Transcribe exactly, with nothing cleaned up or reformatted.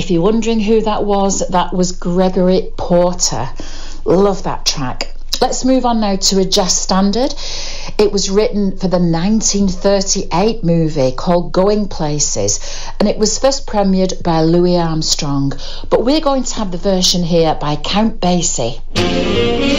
if you're wondering who that was, that was Gregory Porter. Love that track. Let's move on now to a jazz standard. It was written for the nineteen thirty-eight movie called Going Places, and it was first premiered by Louis Armstrong. But we're going to have the version here by Count Basie.